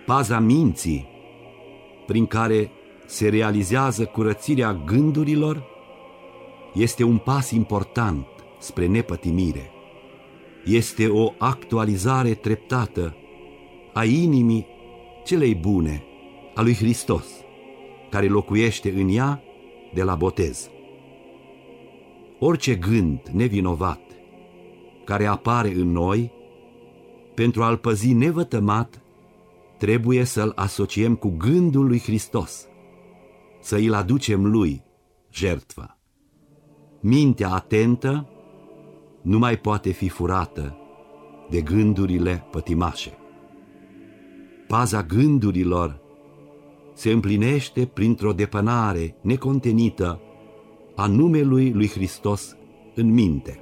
paza minții, prin care se realizează curățirea gândurilor, este un pas important spre nepătimire. Este o actualizare treptată a inimii celei bune, a lui Hristos, care locuiește în ea de la botez. Orice gând nevinovat care apare în noi, pentru a-l păzi nevătămat, trebuie să-l asociem cu gândul lui Hristos, să îl aducem lui jertfă. Mintea atentă nu mai poate fi furată de gândurile pătimașe. Paza gândurilor se împlinește printr-o depănare necontenită a numelui lui Hristos în minte.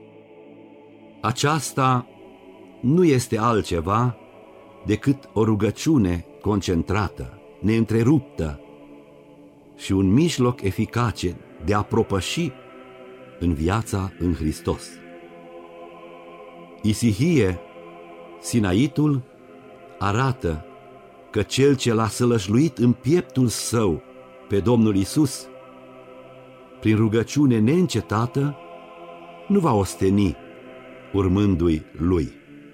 Aceasta nu este altceva decât o rugăciune concentrată, neîntreruptă și un mijloc eficace de a propăși în viața în Hristos. Isihie, Sinaitul, arată că cel ce l-a sălășluit în pieptul său pe Domnul Iisus, prin rugăciune neîncetată, nu va osteni urmându-i lui.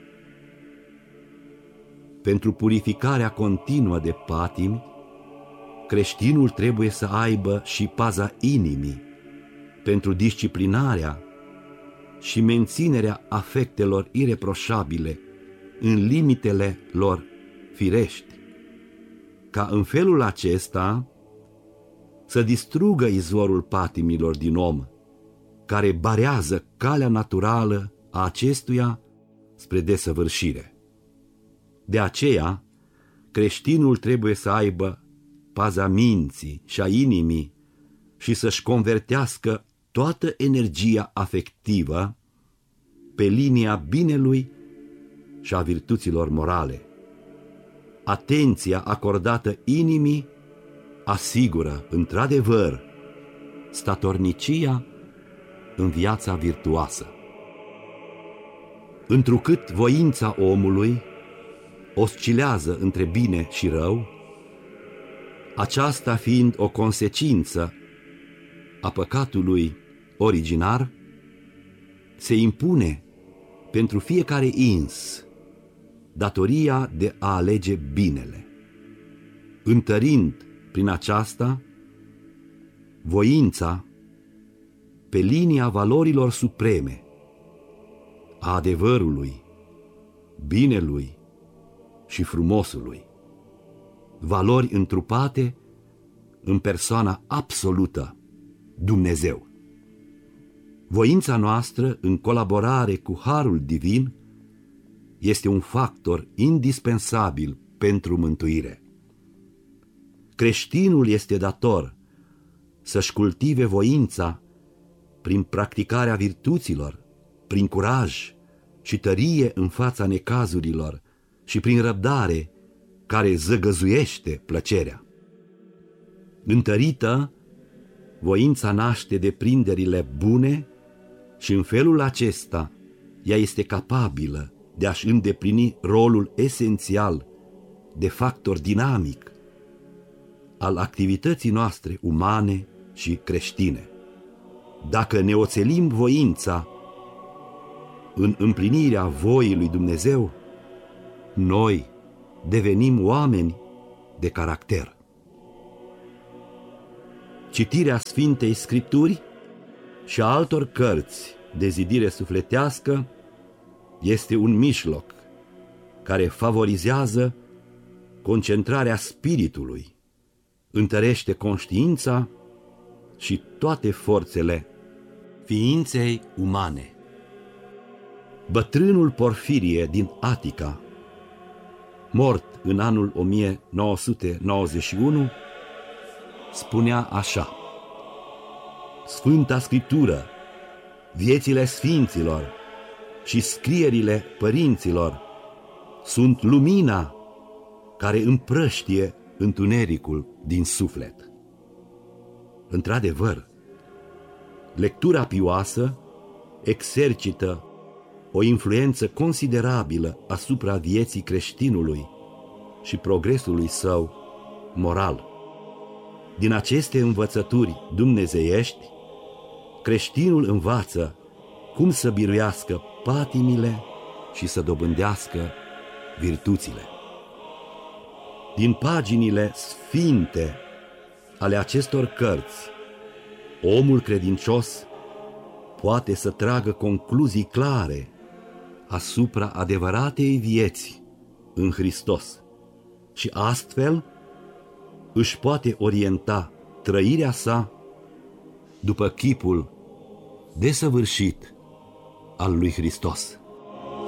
Pentru purificarea continuă de patimi, creștinul trebuie să aibă și paza inimii, pentru disciplinarea și menținerea afectelor ireproșabile în limitele lor firești, ca în felul acesta să distrugă izvorul patimilor din om, care barează calea naturală a acestuia spre desăvârșire. De aceea, creștinul trebuie să aibă paza minții și a inimii și să-și convertească toată energia afectivă pe linia binelui și a virtuților morale. Atenția acordată inimii asigură, într-adevăr, statornicia în viața virtuoasă. Întrucât voința omului oscilează între bine și rău, aceasta fiind o consecință a păcatului originar, se impune pentru fiecare ins datoria de a alege binele, întărind prin aceasta voința pe linia valorilor supreme, a adevărului, binelui și frumosului, valori întrupate în persoana absolută, Dumnezeu. Voința noastră, în colaborare cu Harul Divin, este un factor indispensabil pentru mântuire. Creștinul este dator să-și cultive voința prin practicarea virtuților, prin curaj și tărie în fața necazurilor și prin răbdare care zăgăzuiește plăcerea. Întărită, voința naște deprinderile bune și în felul acesta ea este capabilă de a-și îndeplini rolul esențial de factor dinamic al activității noastre umane și creștine. Dacă ne oțelim voința în împlinirea voii lui Dumnezeu, noi devenim oameni de caracter. Citirea Sfintei Scripturi și a altor cărți de zidire sufletească este un mijloc care favorizează concentrarea spiritului, întărește conștiința și toate forțele ființei umane. Bătrânul Porfirie din Atica, mort în anul 1991, spunea așa: Sfânta Scriptură, viețile sfinților și scrierile părinților sunt lumina care împrăștie întunericul din suflet. Într-adevăr, lectura pioasă exercită o influență considerabilă asupra vieții creștinului și progresului său moral. Din aceste învățături dumnezeiești, creștinul învață cum să biruiască patimile și să dobândească virtuțile. Din paginile sfinte ale acestor cărți, omul credincios poate să tragă concluzii clare asupra adevăratei vieți în Hristos și astfel își poate orienta trăirea sa după chipul desăvârșit al lui Hristos.